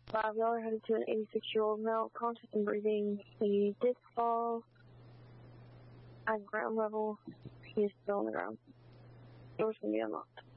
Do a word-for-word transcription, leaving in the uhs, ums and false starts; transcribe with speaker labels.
Speaker 1: Five, y'all are headed to an eighty-six-year-old male, conscious and breathing. He did fall at ground level. He is still on the ground. Doors can be unlocked.